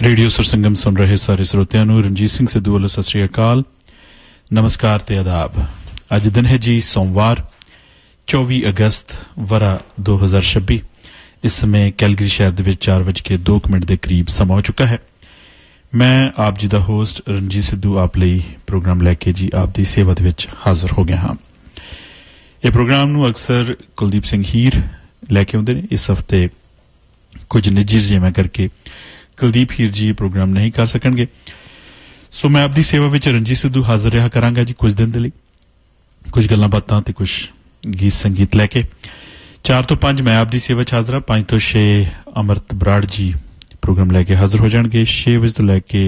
Radio Sursangam सुन रहे सारे श्रोतियां नूं रणजीत सिंह सिद्धू वालों सत श्री अकाल, नमस्कार ते आदाब। अज दिन है जी सोमवार 24 अगस्त वरा 2026। इस समय कैलगरी शहर दे विच 4:02 के करीब समा हो चुका है। मैं आप जी दा होस्ट रणजीत सिद्धू आप लई प्रोग्राम लैके जी आप दी सेवा दे विच हाजिर हो गया हाँ। ये प्रोग्राम नूं अक्सर कुलदीप सिंह हीर लैके आउंदे ने। इस हफ्ते कुछ निजी रजेवां करके कुलदीप हीर जी प्रोग्राम नहीं कर सकणगे, सो मैं आपकी सेवा में रणजीत सिद्धू हाजिर रहा करांगा जी कुछ दिन दे लई। कुछ गल्लां बातां ते कुछ गीत संगीत लैके 4 तो 5 मैं आपकी सेवा च हाजिर, 5 तो 6 अमृत बराड़ जी प्रोग्राम लैके हाजिर हो जाणगे। 6 बजे तो लैके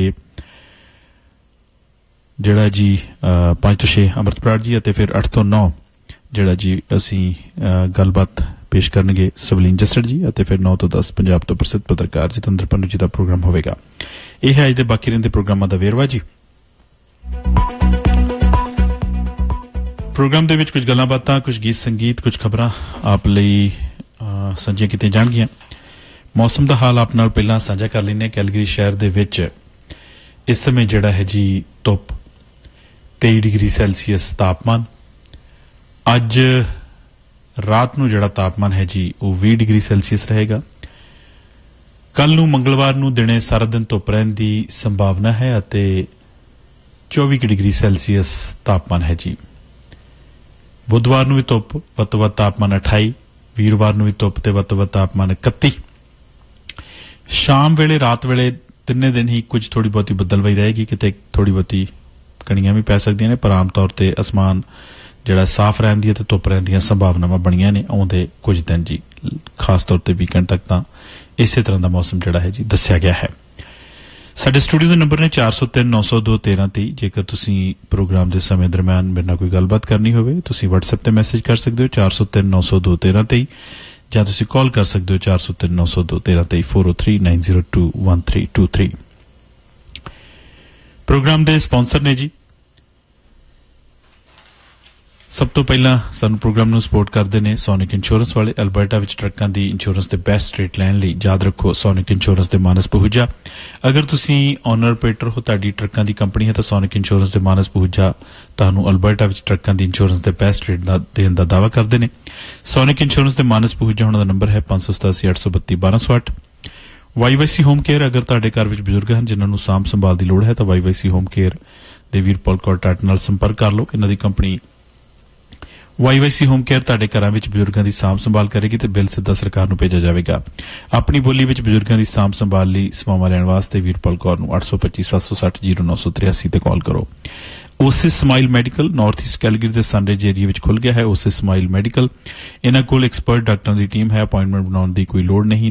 जिहड़ा जी 5 तो 6 अमृत बराड़ जी अते फिर 8 तो 9 जिहड़ा जी असीं गलबात पेश करनगे सवलीन जसड़ जी अते फिर 9 तो 10 पंजाब तो प्रसिद्ध पत्रकार जतिंदर पंनू जी का प्रोग्राम होगा। यह है अज दे बाकी रहिंदे प्रोग्रामां दा वेरवा जी। प्रोग्राम दे विच कुछ गल्लां बातां, कुछ गीत संगीत, कुछ खबरां आप लई सांझियां कीतियां जाणगियां। मौसम दा हाल आप नाल पहलां सांझा कर लैने। कैलगरी शहर दे विच इस समय जिहड़ा है जी धुप 23 डिग्री सैल्सीयस तापमान। अज रात नूं जिहड़ा तापमान है जी वो 20 डिग्री सैल्सीयस रहेगा। कल नूं मंगलवार नूं दिने सारा दिन धुप रहण दी संभावना है अते 24 डिग्री सैल्सीयस तापमान है जी। बुधवार नूं भी धुप वध तो वध तापमान 28, वीरवार नूं भी धुप ते वध तो वध तापमान 31। शाम वेले रात वेले तिन्ने दिन ही कुछ थोड़ी बहुती बदलवाई रहेगी, किते थोड़ी बहुती कणियां भी पै सकदियां ने, पर आम तौर ते आसमान जिहड़ा साफ रहण दी ते धुप रहण दी संभावनावां बणियां ने। आउंदे कुछ दिन जी खास तौर ते वीकेंड तक तां इसे तरह दा मौसम जिहड़ा है जी दस्सिया गया है। साडे स्टूडियो दे नंबर ने 403 902 1323। जेकर तुसीं प्रोग्राम दे समय दरमियान मेरे नाल कोई गलबात करनी होवे तुसीं WhatsApp ते मैसेज कर सकदे हो 403 902 1323 जां तुसीं कॉल कर सकदे हो 403 902 1323 403 902 1323। प्रोग्राम दे स्पॉन्सर ने जी। सब तो पहला सानू प्रोग्राम नूं सपोर्ट करते हैं सोनिक इंश्योरेंस वाले। अल्बर्टा विच ट्रकों की इंश्योरेंस के बेस्ट रेट लैण लई याद रखो सोनिक इंश्योरेंस के मानस पहुंचा। अगर तुसीं ओनर ऑपरेटर हो, तुहाडी ट्रकों की कंपनी है तो सोनिक इंश्योरेंस के मानस पहुंचा तुहानूं अल्बर्टा विच ट्रकों की इंश्योरेंस के बेस्ट रेट देण दा दावा करते हैं। सोनिक इंश्योरेंस के मानस पहुंचा उन्हां दा नंबर है 587 832 1208। YYC होम केयर, अगर तुहाडे घर विच बजुर्ग हैं जिन्हां नूं साम संभाल की लोड़ है तो YYC होम केयर दे वीरपाल कौर टाट नाल संपर्क कर लो। इन्हां दी कंपनी YYC होम केयर तुहाडे घरां विच बजुर्गां दी साम संभाल करेगी ते बिल सीधा सरकार नूं भेजा जाएगा। अपनी बोली विच बजुर्गां दी साम संभाल लई सेवावां लैण वास्ते वीरपाल कौर नूं 825 760 0983 ते कॉल करो। Oasis smile medical north east Calgary they sunrise area which खुल गया है। ओसिस स्माइल मेडिकल, इन्हां कोल एक्सपर्ट डॉक्टरां दी टीम है। अपॉइंटमेंट बनाउण दी कोई लोड़ नहीं।